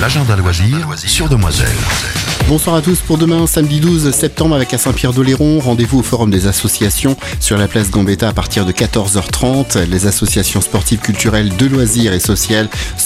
l'agenda loisir sur Demoiselle. Bonsoir à tous pour demain, samedi 12 septembre avec à Saint-Pierre-d'Oléron. Rendez-vous au Forum des associations sur la place Gambetta à partir de 14h30. Les associations sportives, culturelles, de loisirs et sociales